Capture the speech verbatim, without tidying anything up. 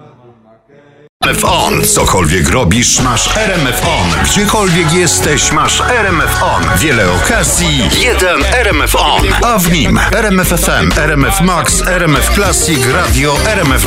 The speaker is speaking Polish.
R M F On. Cokolwiek robisz, masz R M F On. Gdziekolwiek jesteś, masz R M F On. Wiele okazji, jeden R M F On. A w nim R M F F M, R M F Max, R M F Classic, Radio, R M F